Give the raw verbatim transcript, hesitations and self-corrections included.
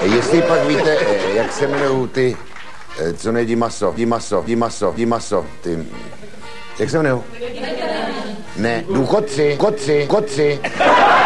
Jestli pak víte, jak se jmenují ty, co nejedí maso, dí maso, dí maso, dí maso, ty, jak se jmenují? Ne, důchodci, kotci, kotci.